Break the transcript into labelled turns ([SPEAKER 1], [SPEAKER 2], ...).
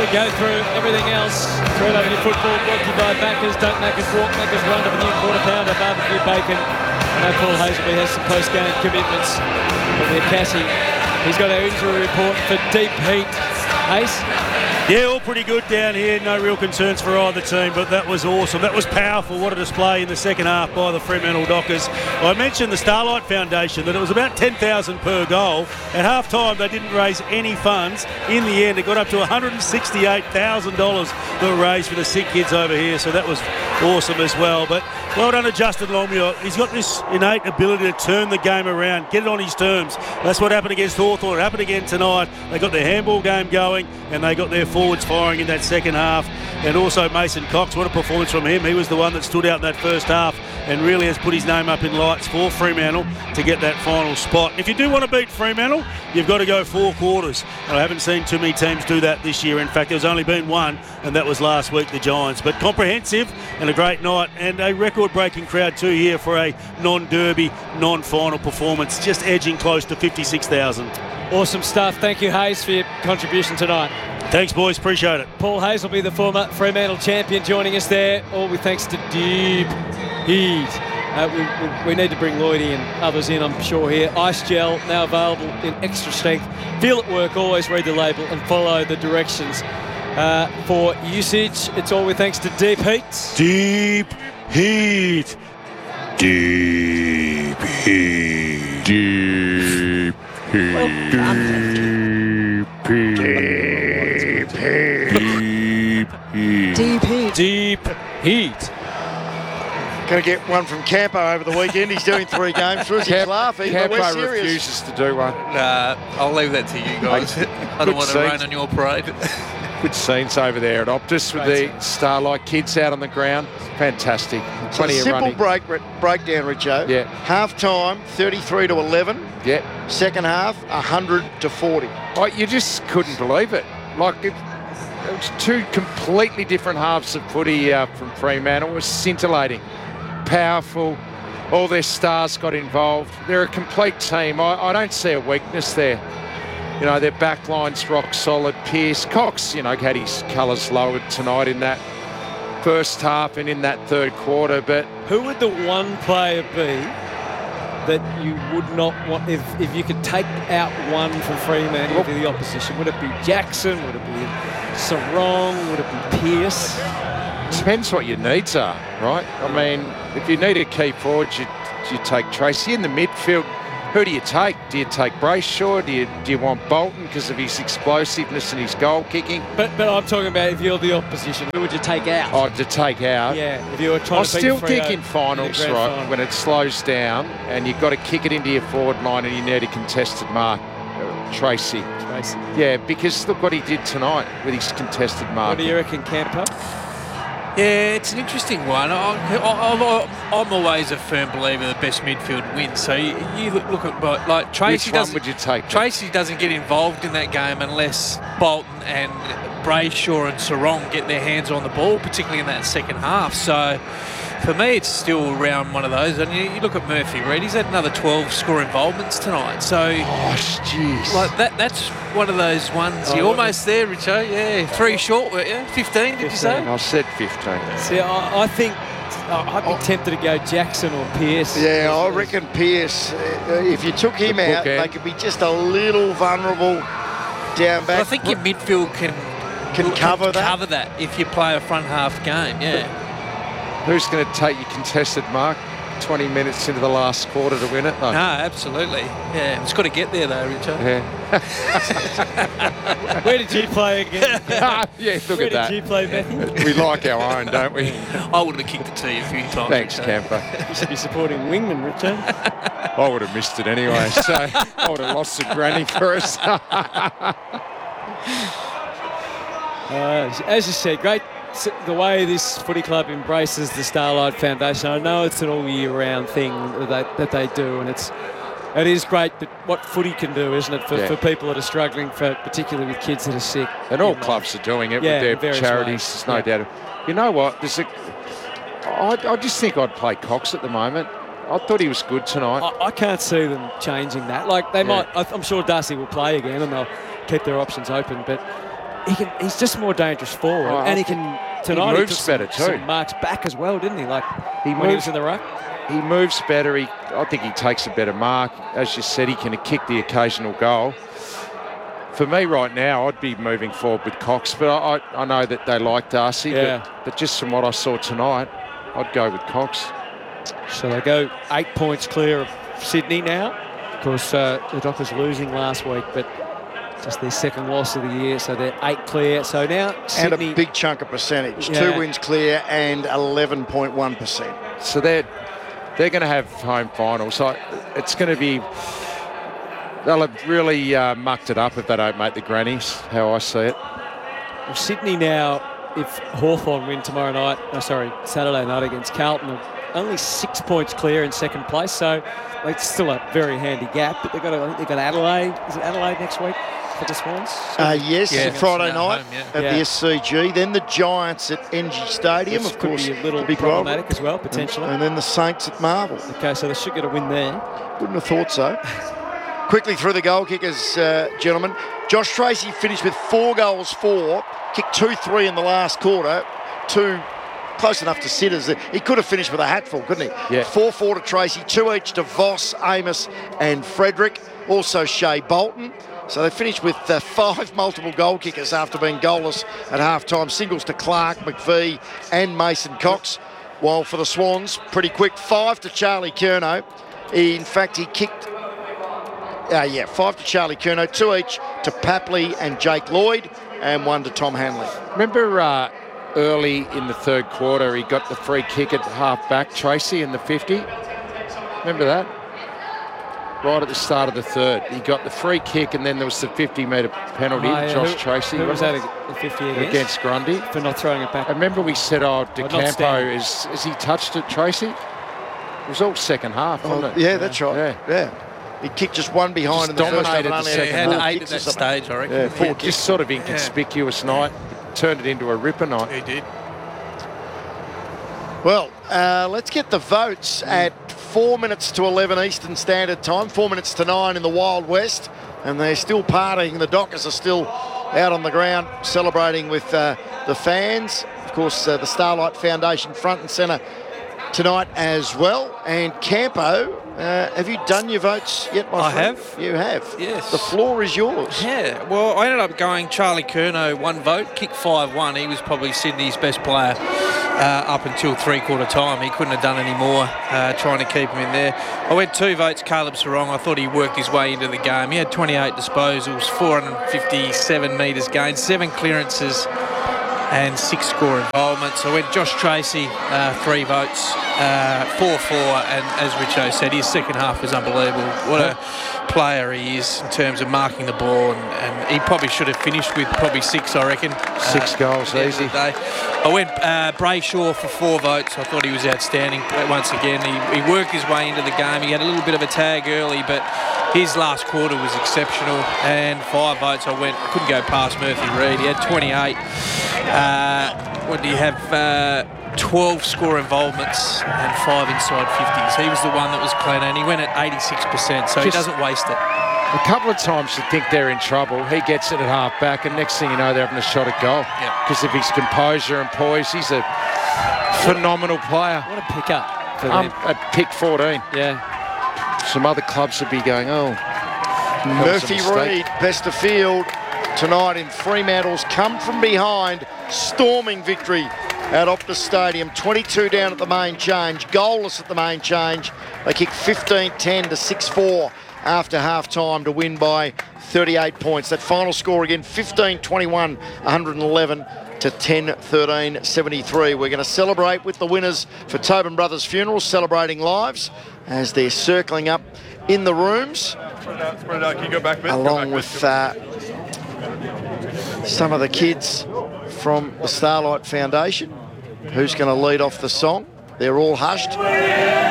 [SPEAKER 1] we go through everything else. Thread over your football brought to you by Macca's. Don't make us walk, make us run to the new quarter pounder barbecue bacon. I know Paul Hazelby has some post-game commitments from the Cassie. He's got our injury report for deep heat. Ace?
[SPEAKER 2] Yeah, all pretty good down here. No real concerns for either team, but that was awesome. That was powerful. What a display in the second half by the Fremantle Dockers. I mentioned the Starlight Foundation, that it was about $10,000 per goal. At half-time, they didn't raise any funds. In the end, it got up to $168,000 that were raised for the sick kids over here, so that was awesome as well. But well done to Justin Longmuir. He's got this innate ability to turn the game around, get it on his terms. That's what happened against Hawthorn. It happened again tonight. They got their handball game going, and they got their forwards firing in that second half. And also Mason Cox, what a performance from him. He was the one that stood out in that first half and really has put his name up in lights for Fremantle to get that final spot. If you do want to beat Fremantle, you've got to go 4 quarters. And I haven't seen too many teams do that this year. In fact, there's only been one, and that was last week, the Giants. But comprehensive and a great night, and a record-breaking crowd too here for a non-derby, non-final performance, just edging close to 56,000.
[SPEAKER 1] Awesome stuff. Thank you, Hayes, for your contribution tonight.
[SPEAKER 2] Thanks, boys. Appreciate it.
[SPEAKER 1] Paul Hazelby, the former Fremantle champion, joining us there. All with thanks to Deep Heat. We need to bring Lloydie and others in, I'm sure, here. Ice Gel, now available in extra strength. Feel at work, always read the label and follow the directions for usage. It's all with thanks to Deep Heat.
[SPEAKER 2] Deep Heat. Deep Heat. Deep Heat.
[SPEAKER 1] Well done.
[SPEAKER 2] Deep Heat.
[SPEAKER 1] Deep Heat. Deep Heat.
[SPEAKER 3] Going to get one from Campo over the weekend. He's doing 3 games. He's laughing, but we're
[SPEAKER 4] Campo
[SPEAKER 3] serious.
[SPEAKER 4] refuses to do one.
[SPEAKER 5] Nah, I'll leave that to you guys. I don't want to rain on your parade.
[SPEAKER 4] Good scenes over there at Optus with the Starlight kids out on the ground. Fantastic. Plenty of running.
[SPEAKER 3] Simple breakdown, Richo.
[SPEAKER 4] Yeah.
[SPEAKER 3] Half time, 33-11.
[SPEAKER 4] Yeah.
[SPEAKER 3] Second half, 100-40.
[SPEAKER 4] Oh, you just couldn't believe it. Like, it was 2 completely different halves of footy from Fremantle. It was scintillating, powerful. All their stars got involved. They're a complete team. I don't see a weakness there. You know, their backline's rock solid. Pearce, Cox, you know, had his colours lowered tonight in that first half and in that third quarter. But
[SPEAKER 1] who would the one player be that you would not want, if you could take out one from Fremantle to the opposition? Would it be Jackson? Would it be Sarong? Would it be Pearce?
[SPEAKER 4] Depends what your needs are, right? I mean, if you need a key forward, you take Tracy. In the midfield, who do you take? Do you take Brayshaw? Do you want Bolton because of his explosiveness and his goal kicking?
[SPEAKER 1] But I'm talking about if you're the opposition, who would you take out?
[SPEAKER 4] Oh, to take out?
[SPEAKER 1] Yeah, if you were trying to beat
[SPEAKER 4] I still
[SPEAKER 1] Freo
[SPEAKER 4] think in finals,
[SPEAKER 1] in
[SPEAKER 4] right,
[SPEAKER 1] final.
[SPEAKER 4] when it slows down and you've got to kick it into your forward line and you need a contested mark, Tracy. Yeah, because look what he did tonight with his contested mark.
[SPEAKER 1] What do you reckon, Campo?
[SPEAKER 5] Yeah, it's an interesting one. I'm always a firm believer the best midfield wins. So you look at like Tracy.
[SPEAKER 4] Which one would you take?
[SPEAKER 5] Tracy doesn't get involved in that game unless Bolton and Brayshaw and Sarong get their hands on the ball, particularly in that second half. So for me, it's still around one of those. And you look at Murphy Reid; he's had another 12 score involvements tonight. So,
[SPEAKER 4] jeez,
[SPEAKER 5] like that's one of those ones. You're almost there, Richo. Yeah, 3 short, weren't you? 15, did you say?
[SPEAKER 4] I said 15.
[SPEAKER 1] See, I think I'd be tempted to go Jackson or Pearce.
[SPEAKER 3] Yeah, I reckon Pearce. If you took him out, they could be just a little vulnerable down back.
[SPEAKER 5] But I think your midfield can
[SPEAKER 3] cover that.
[SPEAKER 5] Cover that if you play a front half game. Yeah.
[SPEAKER 4] Who's going to take your contested mark 20 minutes into the last quarter to win it, though?
[SPEAKER 5] No, absolutely. Yeah, it's got to get there, though, Richard.
[SPEAKER 4] Yeah.
[SPEAKER 1] Where did you play again?
[SPEAKER 4] Yeah, look
[SPEAKER 1] Where
[SPEAKER 4] at that.
[SPEAKER 1] did you play, Matthew?
[SPEAKER 4] We like our own, don't we?
[SPEAKER 5] I would have kicked it to you a few times.
[SPEAKER 4] Thanks,
[SPEAKER 5] Richard.
[SPEAKER 4] Camper.
[SPEAKER 1] You should be supporting Wingman, Richard.
[SPEAKER 4] I would have missed it anyway, so I would have lost the granny for us.
[SPEAKER 1] As you said, great the way this footy club embraces the Starlight Foundation. I know it's an all-year-round thing that they do, and it is great that what footy can do, isn't it, for people that are struggling, particularly with kids that are sick.
[SPEAKER 4] And all clubs are doing it with their charities, there's no doubt. You know what? I just think I'd play Cox at the moment. I thought he was good tonight.
[SPEAKER 1] I can't see them changing that. Like, they might. I'm sure Darcy will play again, and they'll keep their options open, but he's just more dangerous forward,
[SPEAKER 4] Oh,
[SPEAKER 1] and he can tonight.
[SPEAKER 4] He moves
[SPEAKER 1] took
[SPEAKER 4] better too.
[SPEAKER 1] Some marks back as well, didn't he? Like
[SPEAKER 4] He
[SPEAKER 1] when he
[SPEAKER 4] moves
[SPEAKER 1] was in the ruck.
[SPEAKER 4] He moves better. I think he takes a better mark. As you said, he can kick the occasional goal. For me right now, I'd be moving forward with Cox, but I know that they like Darcy.
[SPEAKER 1] Yeah.
[SPEAKER 4] But just from what I saw tonight, I'd go with Cox.
[SPEAKER 1] So they go 8 points clear of Sydney now. Of course, the Dockers losing last week, but just their second loss of the year, so they're 8 clear. So now Sydney...
[SPEAKER 3] And a big chunk of percentage.
[SPEAKER 1] Yeah.
[SPEAKER 3] 2 wins clear and 11.1%.
[SPEAKER 4] So they're going to have home finals. So it's going to be... They'll have really mucked it up if they don't make the grannies, how I see it.
[SPEAKER 1] Well, Sydney now, if Hawthorn win Saturday night against Carlton, are only 6 points clear in second place, so it's still a very handy gap. But I think they've got Adelaide. Is it Adelaide next week for the Swans?
[SPEAKER 3] Yes,
[SPEAKER 5] Yeah,
[SPEAKER 3] Friday
[SPEAKER 5] at
[SPEAKER 3] night
[SPEAKER 5] home, yeah.
[SPEAKER 3] at
[SPEAKER 1] Yeah.
[SPEAKER 3] the SCG. Then the Giants at NG Stadium,
[SPEAKER 1] Which
[SPEAKER 3] of
[SPEAKER 1] could
[SPEAKER 3] course.
[SPEAKER 1] be a little
[SPEAKER 3] the big
[SPEAKER 1] problematic
[SPEAKER 3] rivalry.
[SPEAKER 1] as well, potentially.
[SPEAKER 3] And then the Saints at Marvel.
[SPEAKER 1] Okay, so they should get a win there.
[SPEAKER 3] Wouldn't have thought so. Quickly through the goal kickers, gentlemen. Josh Tracy finished with 4 goals for, kicked 2-3 in the last quarter, 2 close enough to sitters. He could have finished with a hatful, couldn't he?
[SPEAKER 4] Yeah.
[SPEAKER 3] 4-4 to Tracy, 2 each to Voss, Amos and Frederick. Also Shea Bolton. So they finished with 5 multiple goal kickers after being goalless at half-time. Singles to Clark, McVie and Mason Cox. While for the Swans, pretty quick, 5 to Charlie Curnow. In fact, he kicked... 5 to Charlie Curnow, 2 each to Papley and Jake Lloyd, and 1 to Tom Hanley.
[SPEAKER 4] Remember early in the third quarter, he got the free kick at half-back, Tracy, in the 50? Remember that? Right at the start of the third. He got the free kick, and then there was the 50-metre penalty to Josh Tracy.
[SPEAKER 1] Who was that, the 50
[SPEAKER 4] against Grundy?
[SPEAKER 1] For not throwing it back.
[SPEAKER 4] I remember we said,
[SPEAKER 1] not
[SPEAKER 4] DeCampo,
[SPEAKER 1] standing.
[SPEAKER 4] has he touched it, Tracy? It was all second half, wasn't it?
[SPEAKER 3] Yeah, that's right. Yeah. He kicked just one behind
[SPEAKER 4] Just
[SPEAKER 3] in the first half.
[SPEAKER 4] dominated
[SPEAKER 3] And
[SPEAKER 4] the
[SPEAKER 3] only
[SPEAKER 4] second
[SPEAKER 3] had
[SPEAKER 4] half.
[SPEAKER 3] 4
[SPEAKER 5] 8 at
[SPEAKER 3] kicks
[SPEAKER 5] that
[SPEAKER 3] or something.
[SPEAKER 5] stage, I reckon.
[SPEAKER 3] Yeah, 4
[SPEAKER 4] Just
[SPEAKER 3] kicks.
[SPEAKER 4] sort of inconspicuous night. Turned it into a ripper night.
[SPEAKER 5] He did.
[SPEAKER 3] Well, let's get the votes at 4 minutes to 11 Eastern Standard Time, 4 minutes to 9 in the Wild West, and they're still partying. The Dockers are still out on the ground celebrating with the fans. Of course, the Starlight Foundation front and centre tonight as well. And Campo, have you done your votes yet, my friend?
[SPEAKER 5] have.
[SPEAKER 3] You have?
[SPEAKER 5] Yes.
[SPEAKER 3] The floor is yours.
[SPEAKER 5] Yeah, well, I ended up going Charlie Curnow, 1 vote, kicked 5-1. He was probably Sydney's best player up until three-quarter time. He couldn't have done any more trying to keep him in there. I went 2 votes, Caleb Sarong. I thought he worked his way into the game. He had 28 disposals, 457 metres gained, 7 clearances and 6 score involvements. I went Josh Tracy, 3 votes, 4-4, and as Richo said, his second half was unbelievable. What a player he is in terms of marking the ball, and he probably should have finished with probably 6, I reckon.
[SPEAKER 4] 6 goals,
[SPEAKER 5] at the end of
[SPEAKER 4] easy.
[SPEAKER 5] the day. I went Brayshaw for 4 votes. I thought he was outstanding. Once again, he worked his way into the game. He had a little bit of a tag early, but his last quarter was exceptional. And 5 votes, couldn't go past Murphy Reid. He had 28. What do you have? 12 score involvements and 5 inside 50s. He was the one that was clean, and he went at 86%, so he doesn't waste it.
[SPEAKER 4] A couple of times you think they're in trouble. He gets it at half-back, and next thing you know, they're having a shot at goal. Because of his composure and poise, he's a phenomenal player.
[SPEAKER 1] What a pick-up for them.
[SPEAKER 4] At pick 14.
[SPEAKER 1] Yeah.
[SPEAKER 4] Some other clubs would be going,
[SPEAKER 3] Murphy Reid, best of field tonight in Fremantle's come from behind, storming victory at Optus Stadium. 22 down at the main change, goalless at the main change. They kicked 15-10 to 6-4 after half-time to win by 38 points. That final score again, 15-21, 111 to 10-13, 73. We're going to celebrate with the winners for Tobin Brothers Funerals, celebrating lives as they're circling up in the rooms.
[SPEAKER 6] Spread it out. Can you go back a bit?
[SPEAKER 3] Along with some of the kids from the Starlight Foundation. Who's going to lead off the song? They're all hushed.